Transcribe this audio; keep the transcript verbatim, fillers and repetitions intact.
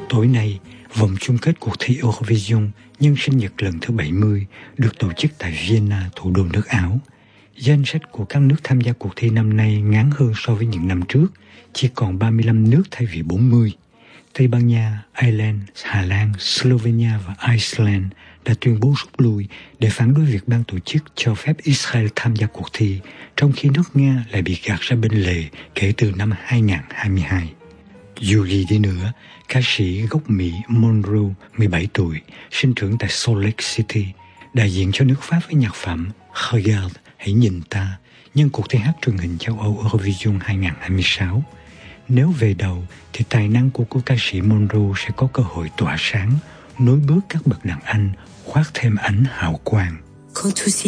Tối nay, vòng chung kết cuộc thi Eurovision nhân sinh nhật lần thứ bảy mươi được tổ chức tại Vienna, thủ đô nước Áo. Danh sách của các nước tham gia cuộc thi năm nay ngắn hơn so với những năm trước, chỉ còn ba mươi lăm nước thay vì bốn mươi. Tây Ban Nha, Ireland, Hà Lan, Slovenia và Iceland đã tuyên bố rút lui để phản đối việc ban tổ chức cho phép Israel tham gia cuộc thi, trong khi nước Nga lại bị gạt ra bên lề kể từ năm hai không hai hai. Dù gì đi nữa, ca sĩ gốc Mỹ Monroe, mười bảy tuổi, sinh trưởng tại Salt Lake City, đại diện cho nước Pháp với nhạc phẩm Regarde, hãy nhìn ta, nhân cuộc thi hát truyền hình châu Âu Eurovision hai không hai sáu. Nếu về đầu thì tài năng của cô ca sĩ Monroe sẽ có cơ hội tỏa sáng, nối bước các bậc đàn anh, khoác thêm ánh hào quang.